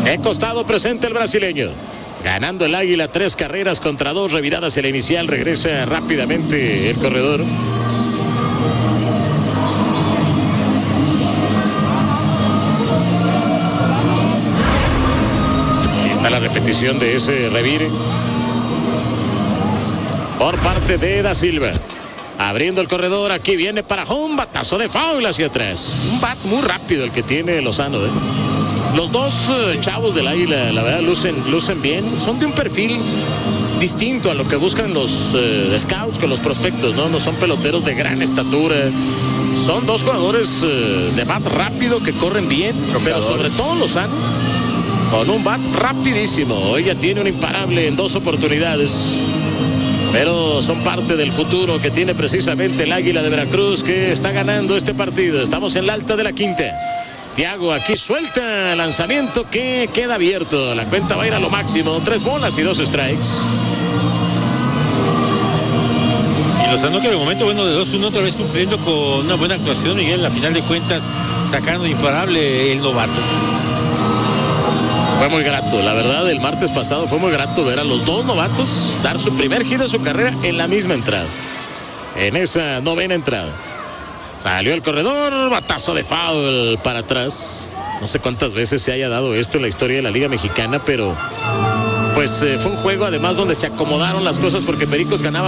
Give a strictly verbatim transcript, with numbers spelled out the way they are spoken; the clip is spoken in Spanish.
En costado presente el brasileño. Ganando el Águila tres carreras contra dos, revirada hacia la inicial, regresa rápidamente el corredor. Ahí está la repetición de ese revire por parte de Da Silva. Abriendo el corredor, aquí viene para home, batazo de foul hacia atrás. Un bat muy rápido el que tiene Lozano, ¿eh? Los dos uh, chavos del Águila, la verdad, lucen, lucen bien. Son de un perfil distinto a lo que buscan los uh, scouts con los prospectos, ¿no? No son peloteros de gran estatura. Son dos jugadores uh, de bat rápido que corren bien, pero sobre todo Lozano con un bat rapidísimo. Ella tiene un imparable en dos oportunidades. Pero son parte del futuro que tiene precisamente el Águila de Veracruz, que está ganando este partido. Estamos en la alta de la quinta. Thiago aquí suelta lanzamiento que queda abierto. La cuenta va a ir a lo máximo. Tres bolas y dos strikes. Y Lozano que en el momento bueno de dos uno otra vez cumpliendo con una buena actuación, Miguel, en la final de cuentas sacando imparable el novato. Fue muy grato, la verdad, el martes pasado fue muy grato ver a los dos novatos dar su primer hit de su carrera en la misma entrada. En esa novena entrada. Salió el corredor, batazo de foul para atrás. No sé cuántas veces se haya dado esto en la historia de la Liga Mexicana, pero pues eh, fue un juego además donde se acomodaron las cosas porque Pericos ganaba